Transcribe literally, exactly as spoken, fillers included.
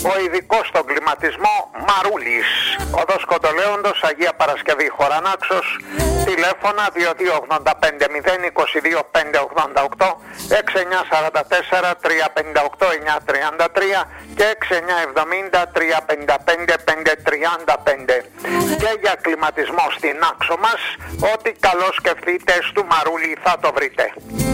ο ειδικός στον κλιματισμό Μαρούλης. Οδός Κοντολέοντος, Αγία Παρασκευή Χωρανάξος, τηλέφωνα δύο δύο ογδόντα πέντε μηδέν είκοσι δύο πεντακόσια ογδόντα οκτώ, έξι εννιά τέσσερα τέσσερα τρία πέντε οκτώ εννιά τριάντα τρία και έξι εννιά εβδομήντα τρία πενήντα πέντε πέντε τριάντα πέντε. Και για κλιματισμό στην άξο μας, ό,τι καλό σκεφτείτε, του Μαρούλη θα το βρείτε.